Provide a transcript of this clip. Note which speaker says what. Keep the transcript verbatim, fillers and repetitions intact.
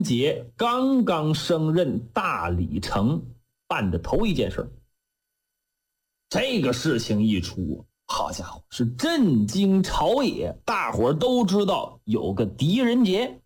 Speaker 1: 杰刚刚升任大理城办的头一件事。这个事情一出，好家伙，是震惊朝野，大伙儿都知道有个狄仁杰。